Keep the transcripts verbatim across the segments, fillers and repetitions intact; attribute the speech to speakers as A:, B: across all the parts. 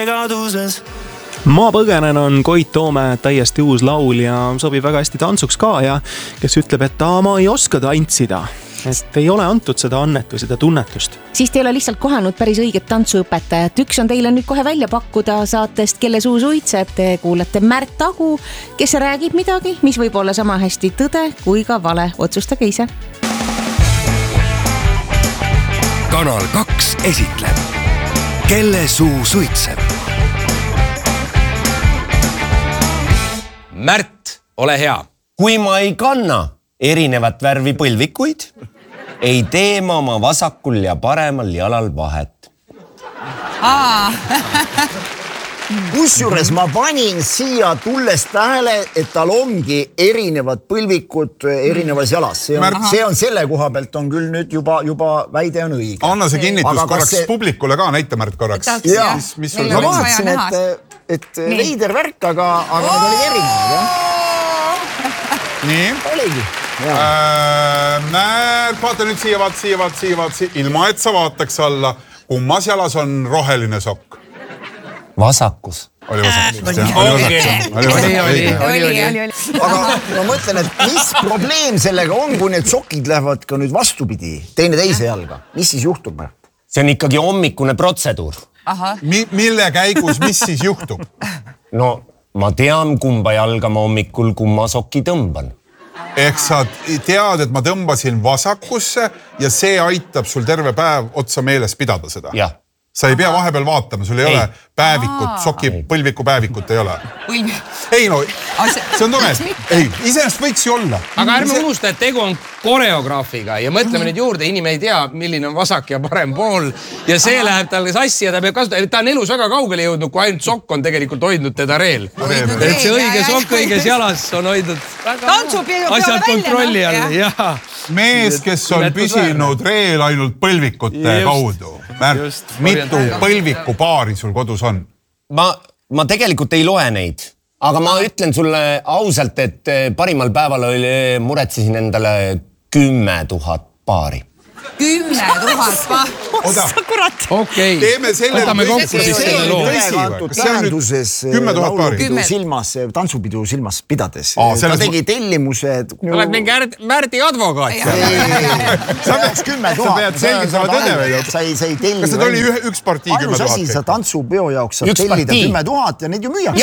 A: segaduses.
B: Ma põgenen on Koit Toome täiesti uus laul ja sobib väga hästi tantsuks ka ja kes ütleb, et ta ma ei oska tantsida, et ei ole antud seda annet või seda tunnetust.
C: Siis te ei ole lihtsalt kohanud päris õiget tantsuõpetajat. Üks on teile nüüd kohe välja pakkuda saatest Kelle suu suitseb. Te kuulete Märt Agu, kes räägib midagi, mis võib olla sama hästi tõde kui ka vale. Otsustage ise.
D: Kanal kaks esitleb Kelle suu suitseb.
E: Märt, ole hea.
F: Kui ma ei kanna erinevat värvi põlvikuid, ei tee ma oma vasakul ja paremal jalal vahet.
G: Kusjuures ma panin siia tulles tähele, et tal ongi erinevad põlvikud erinevas jalas. See on, see on selle koha pealt on küll nüüd juba, juba väide on õige.
H: Anna see kinnitus korraks see... publikule ka, näita Märt korraks.
G: Ja,
H: mis, mis sul
G: ma vaatasin, et, et veider värk, aga, aga need oli erinevad. Ja?
H: Nii.
G: Oligi.
H: Äh, Märt, vaata nüüd siia, vaat, siia, vaat, siia, vaat, siia. Ilma, et sa vaataks alla, kummas jalas on roheline sokk.
F: Vasakus.
H: Oli vasakus.
E: Äh, oli, oli, oli, oli, oli.
G: Aga ma mõtlen, et mis probleem sellega on, kui need sokid lähevad ka nüüd vastupidi, teine teise jalga. Mis siis juhtub?
F: See on ikkagi hommikune protseduur.
H: Mi, mille käigus, mis siis juhtub?
F: No, ma tean, kumba jalga ma hommikul kumma soki tõmban.
H: Ehk sa tead, et ma tõmbasin vasakusse ja see aitab sul terve päev otsa meeles pidada seda.
F: Jah.
H: Sa ei pea vahepeal vaatama, sul ei, ei. ole päevikut, soki põlviku päevikut ei ole. Ei no, see on tore. Ei, iseenesest võiks ju olla.
E: Aga ärme unusta, et tegu on koreograafiga ja mõtleme nüüd juurde, inimene ei tea, milline on vasak ja parem pool ja see läheb talle sassi ja ta peab kasutada. Ta on elus väga kaugele jõudnud, kui ainult sokk on tegelikult hoidnud teda reel. Et see õige sokk õiges jalas on hoidnud asjad kontrolli all.
H: Mees, kes on püsinud reel ainult põlvikute kaudu. Märt, mitu põlviku paari sul kodus on?
F: Ma, ma tegelikult ei loe neid, aga ma ütlen sulle ausalt, et parimal päeval oli, muretsesin endale kümme tuhat paari.
I: Kümme tuhat paari?
H: Oda,
E: okei,
H: teeme selle
E: võtame kokku siis selle loo.
G: Tähenduses laulupidu silmas, tantsupidu silmas pidades.
H: Aa,
G: ta tegi tellimused.
E: Oled mingi Märti advokaat.
G: Sa peaks kümme tuhat.
H: Sa pead selgitama tõde või?
G: Sa ei telli.
H: Kas see oli üks partii kümme tuhat?
G: Ainus asi, sa tantsupeo jaoks saad tellida kümme tuhat ja neid ju müüaks.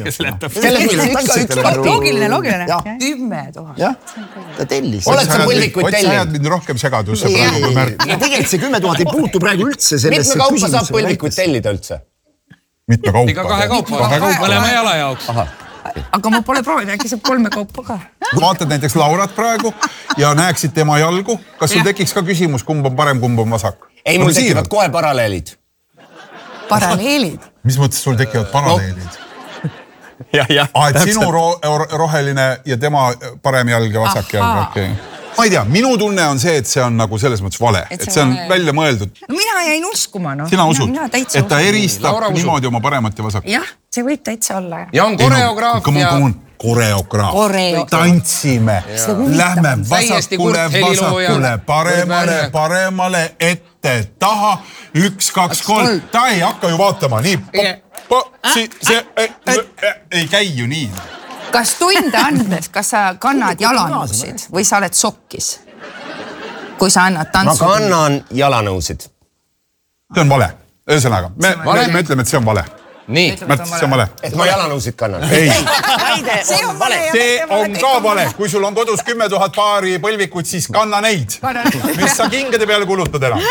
I: Jaa, loogiline, loogiline. Kümme tuhat.
G: Jah, ta tellis.
F: Oled sa põlvikuid
H: telli? Otsa jääd mind rohkem segadusse praegu kui Märt.
G: Tegelikult see kümme tuhat ei puutu praegu üldse sellesse
F: mitme kaupa saab põlvikuid tellida üldse?
H: Mitme kaupa?
E: Iga kahe kaupa, mõlema jala jaoks.
I: Aga ma pole proovinud, äkki saab kolme kaupa ka.
H: Vaatad näiteks Laurat praegu ja näeksid tema jalgu. Kas sul tekiks ka küsimus, kumb on parem, kumb on vasak?
F: Ei, mul tekivad kohe paralleelid.
I: Paralleelid?
H: Mis mõttes sul tekivad paralleelid?
F: Ja, ja,
H: ah, et sinu ro roheline ja tema parem jalg ja vasak jalg. Okay. Ma ei tea, minu tunne on see, et see on nagu selles mõttes vale. Et see on välja mõeldud.
I: No mina jäin uskuma. No.
H: Sina usud, et ta eristab niimoodi oma paremat ja vasak.
I: Jah, see võib täitsa olla.
E: Ja on koreograaf
H: ja... Koreograaf. Tantsime. Lähme vasakule, vasakule, paremale, paremale, ette, taha, üks, kaks, kolm. Ta ei hakka ju vaatama. Nii, see ei käi ju nii.
I: Kas tunde andes, kas sa kannad jalanõusid või sa oled sokkis? Kui sa annad tantsu?
F: Ma kannan jalanõusid.
H: See on vale. Ühesõnaga, me, me, me ütleme, et see on vale.
E: Nii.
H: Märt, see on vale.
F: Et ma jalanõusid kannan.
H: Ei.
I: See on vale.
H: See on ka vale. Kui sul on kodus kümme tuhat paari põlvikuid, siis kanna neid. Mis sa kingade peale kulutad enam?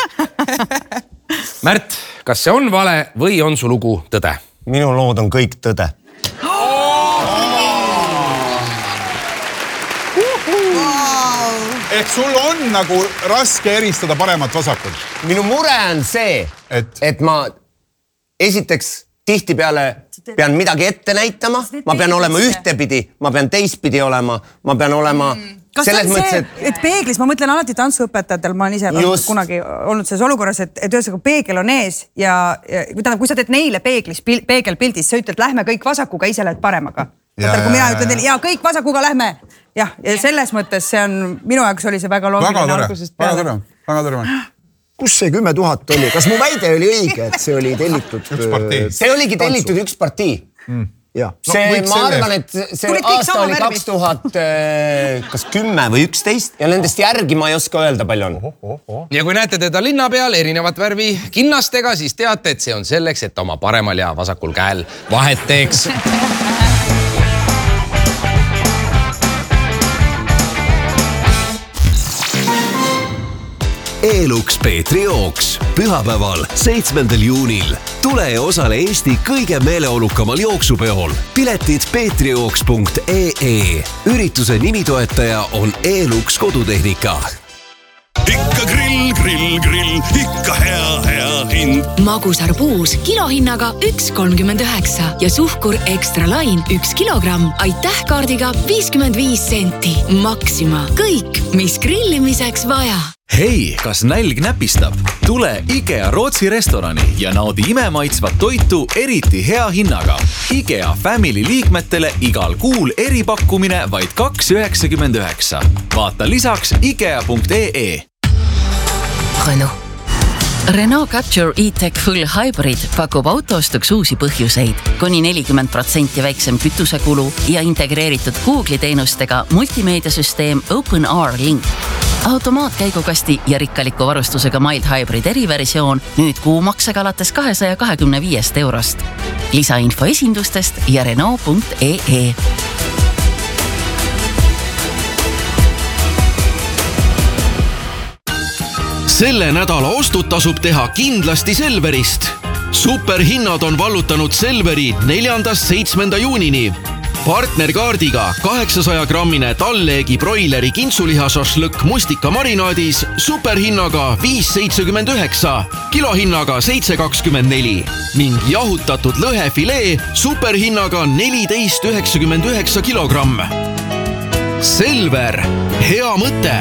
E: Märt, kas see on vale või on su lugu tõde?
F: Minu lood on kõik tõde.
H: Ehk sul on nagu raske eristada paremat vasakut.
F: Minu mure on see, et, et ma esiteks tihti peale pean midagi ette näitama, ma pean olema ühtepidi, ma pean teistpidi olema, ma pean olema
J: Kas selles on mõttes, see, et... et peeglis, ma mõtlen alati tantsuõpetajatel, ma olen ise just. kunagi olnud selles olukorras, et, et ühesõnaga peegel on ees ja, ja tähendab, kui sa teed neile peeglis, peegelpildis, sa ütled, lähme kõik vasakuga, ise lähed paremaga. Võtel, kui mina ütlen teile, ja kõik vasakuga lähme. Jah, ja selles mõttes see on, minu jaoks oli see väga loogiline
H: algusest peale. Väga tore, väga tore.
G: kus see kümme tuhat oli? Kas mu väide oli õige, et see oli tellitud?
F: See oligi tellitud üks partii. Mm. Ja. See, no, ma arvan, et see aasta oli kaks tuhat kas kümme või üksteist ja nendest järgi ma ei oska öelda palju on. Oh, oh, oh.
E: Ja kui näete teda linna peal erinevat värvi kinnastega, siis teate, et see on selleks, et oma paremal ja vasakul käel vahet teeks.
A: Elux Peetri jooks pühapäeval, seitsmendal juunil. Tule ja osale Eesti kõige meeleolukamal jooksupeol. Piletid peetrijooks punkt ee. Ürituse nimitoetaja on Elux kodutehnika.
K: Ikka grill, grill, grill, ikka hea, hea hind.
L: Magusarpuus kilohinnaga üks kolmkümmend üheksa ja suhkur Extra Line üks kilogramm. Aitäh kaardiga viiskümmend viis senti. Maxima. Kõik, mis grillimiseks vaja.
M: Hei, kas nälg näpistab? Tule IKEA Rootsi restorani ja naudi imemaitsvat toitu eriti hea hinnaga. IKEA Family liikmetele igal kuul eripakkumine vaid kaks üheksakümmend üheksa. Vaata lisaks ikea punkt ee.
L: Renault. Renault Capture E-Tech Full Hybrid pakub autoostuks uusi põhjuseid. Kuni nelikümmend protsenti väiksem kütusekulu ja integreeritud Google'i teenustega multimeediasüsteem OpenR Link. Automaatkäigukasti ja rikkaliku varustusega Mild Hybrid eriversioon nüüd kuumaksega alates kahesaja kahekümne viiest eurost. Lisainfo esindustest ja Renault punkt ee.
N: Selle nädala ostud tasub teha kindlasti Selverist. Superhinnad on vallutanud Selveri neljandast seitsmenda juunini. Partnerkaardiga kaheksasaja grammine talleegi broileri kintsuliha šašlõkk mustika marinaadis superhinnaga viis seitsekümmend üheksa, kilohinnaga seitse kakskümmend neli ning jahutatud lõhefilee superhinnaga neliteist üheksakümmend üheksa kilogramm. Selver, hea mõte!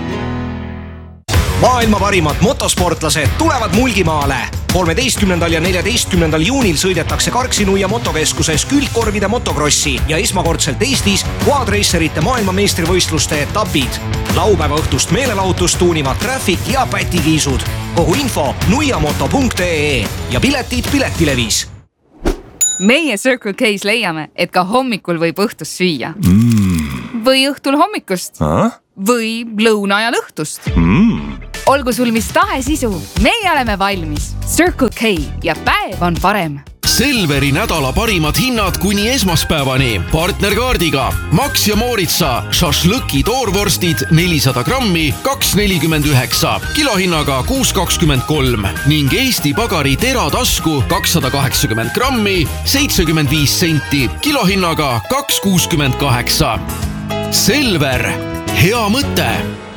O: Maailma parimad motosportlased tulevad Mulgimaale. kolmeteistkümnendal ja neljateistkümnendal juunil sõidetakse Karksinuia motokeskuses külgkorvide motokrossi ja esmakordselt Eestis quadracerite maailmameistrivõistluste etapid. Laupäeva õhtust meelelahutust tuunivad traffic ja pätikiisud. Kogu info nuiamoto punkt ee ja piletid Piletilevis.
P: Meie Circle K's leiame, et ka hommikul võib õhtust süüa.
K: Mm.
P: Või õhtul hommikust.
K: Ah?
P: Või lõuna ja lõhtust.
K: Mm.
P: Olgu sul mis tahe sisu, meie oleme valmis. Circle K ja päev on parem.
N: Selveri nädala parimad hinnad kuni esmaspäevani. Partnerkaardiga Max ja Mooritsa šašlõki toorvorstid nelisada grammi kaks nelikümmend üheksa, kilohinnaga kuus kakskümmend kolm ning Eesti Pagari teratasku kakssada kaheksakümmend grammi seitsekümmend viis senti, kilohinnaga kaks kuuskümmend kaheksa. Selver, hea mõte!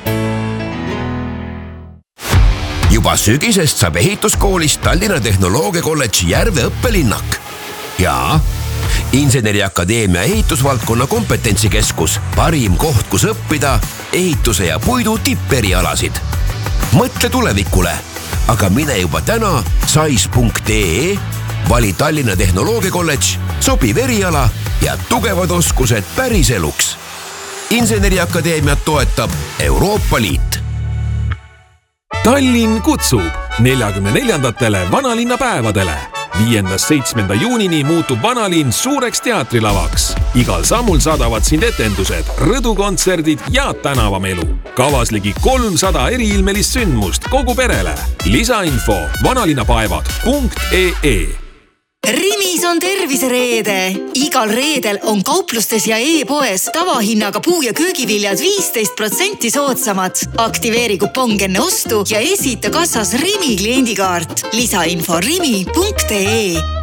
D: Juba sügisest saab ehituskoolist Tallinna Tehnoloogia Kolledži Järve õppelinnak. Ja Inseneriakadeemia ehitusvaldkonna kompetentsikeskus, parim koht, kus õppida ehituse ja puidu tipperialasid. Mõtle tulevikule, aga mine juba täna sais punkt ee, vali Tallinna Tehnoloogia Kolledž, sobiv eriala ja tugevad oskused päris eluks. Inseneriakadeemiat toetab Euroopa Liit.
Q: Tallinn kutsub neljakümne neljandatele vanalinna päevadele. Viiendast seitsmenda juunini muutub vanalinn suureks teatrilavaks. Igal sammul saadavad sind etendused, rõdukontserdid ja tänavamelu. Kavas ligi kolmsada eriilmelist sündmust kogu perele. Lisainfo vanalinnapäevad punkt ee.
L: Rimis on tervisereede. Igal reedel on kauplustes ja e-poes tavahinnaga puu- ja köögiviljad viisteist protsenti soodsamad. Aktiveeri kupong enne ostu ja esita kassas Rimi kliendikaart. Lisainfo rimi punkt ee.